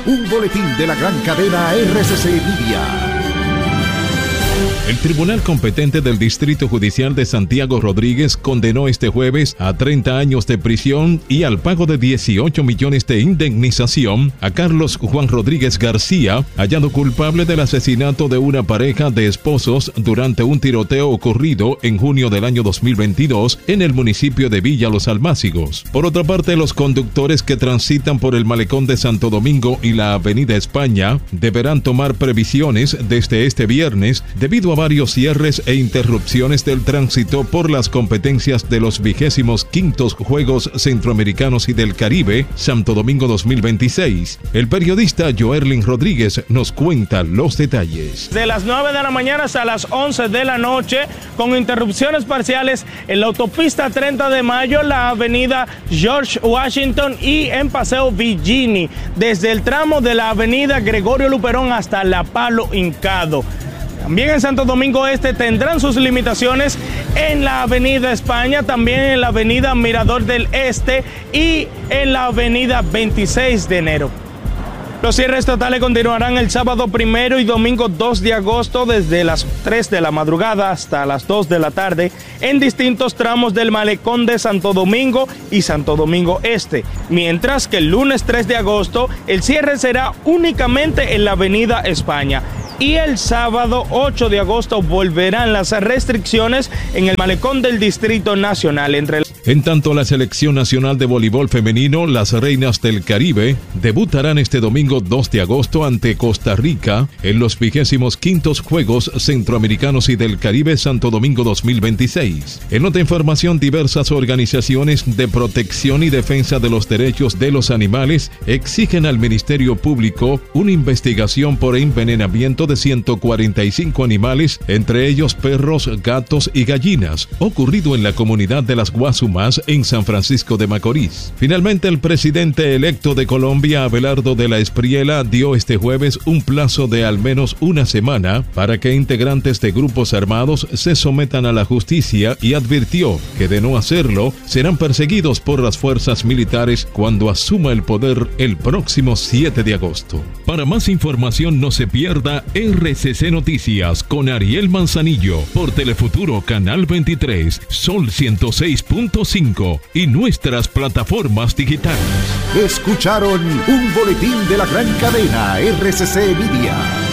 Un boletín de la gran cadena RCC Media. El Tribunal Competente del Distrito Judicial de Santiago Rodríguez condenó este jueves a 30 años de prisión y al pago de 18 millones de indemnización a Carlos Juan Rodríguez García, hallado culpable del asesinato de una pareja de esposos durante un tiroteo ocurrido en junio del año 2022 en el municipio de Villa Los Almácigos. Por otra parte, los conductores que transitan por el malecón de Santo Domingo y la Avenida España deberán tomar previsiones desde este viernes debido a varios cierres e interrupciones del tránsito por las competencias de los 25º Juegos Centroamericanos y del Caribe, Santo Domingo 2026. El periodista Joerlin Rodríguez nos cuenta los detalles. De las 9 de la mañana hasta las 11 de la noche, con interrupciones parciales en la autopista 30 de Mayo, la avenida George Washington y en Paseo Villini, desde el tramo de la avenida Gregorio Luperón hasta La Palo Hincado. También en Santo Domingo Este tendrán sus limitaciones en la avenida España, también en la avenida Mirador del Este y en la avenida 26 de enero. Los cierres totales continuarán el sábado 1 y domingo 2 de agosto desde las 3 de la madrugada hasta las 2 de la tarde en distintos tramos del malecón de Santo Domingo y Santo Domingo Este, mientras que el lunes 3 de agosto el cierre será únicamente en la avenida España. Y el sábado 8 de agosto volverán las restricciones en el malecón del Distrito Nacional. En tanto, la Selección Nacional de Voleibol Femenino, las Reinas del Caribe, debutarán este domingo 2 de agosto ante Costa Rica en los 25º Juegos Centroamericanos y del Caribe Santo Domingo 2026. En otra información, diversas organizaciones de protección y defensa de los derechos de los animales exigen al Ministerio Público una investigación por envenenamiento de 145 animales, entre ellos perros, gatos y gallinas, ocurrido en la comunidad de Las Guasumas en San Francisco de Macorís. Finalmente, el presidente electo de Colombia, Abelardo de la Espriella, dio este jueves un plazo de al menos una semana para que integrantes de grupos armados se sometan a la justicia y advirtió que de no hacerlo serán perseguidos por las fuerzas militares cuando asuma el poder el próximo 7 de agosto. Para más información, no se pierda RCC Noticias con Ariel Manzanillo por Telefuturo Canal 23, Sol 106.5 y nuestras plataformas digitales. Escucharon un boletín de la gran cadena RCC Media.